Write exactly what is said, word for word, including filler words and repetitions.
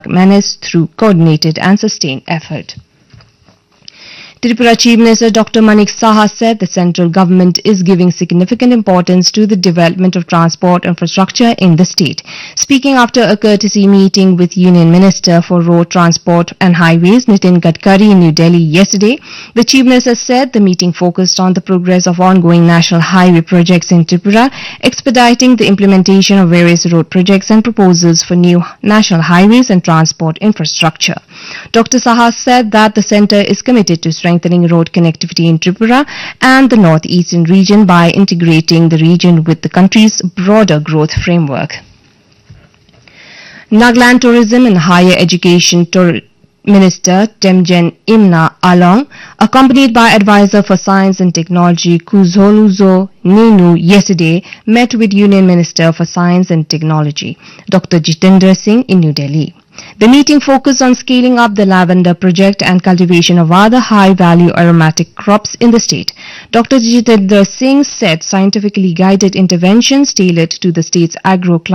menace through coordinated and sustained effort. Tripura Chief Minister Doctor Manik Saha said the central government is giving significant importance to the development of transport infrastructure in the state. Speaking after a courtesy meeting with Union Minister for Road Transport and Highways Nitin Gadkari in New Delhi yesterday, the Chief Minister said the meeting focused on the progress of ongoing national highway projects in Tripura, expediting the implementation of various road projects and proposals for new national highways and transport infrastructure. Doctor Saha said that the centre is committed to strengthening road connectivity in Tripura and the northeastern region by integrating the region with the country's broader growth framework. Nagaland Tourism and Higher Education Tour Minister Temjen Imna Along, accompanied by Advisor for Science and Technology Kuzholuzo Ninu yesterday, met with Union Minister for Science and Technology Doctor Jitendra Singh in New Delhi. The meeting focused on scaling up the lavender project and cultivation of other high-value aromatic crops in the state. Doctor Jitendra Singh said scientifically guided interventions tailored to the state's agro